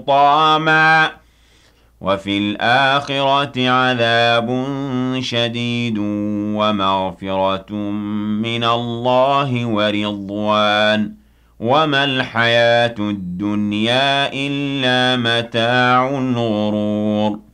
حُطَامًا وَفِي الْآخِرَةِ عَذَابٌ شَدِيدٌ وَمَغْفِرَةٌ مِّنَ اللَّهِ وَرِضْوَانٌ وَمَا الْحَيَاةُ الدُّنْيَا إِلَّا مَتَاعُ الْغُرُورِ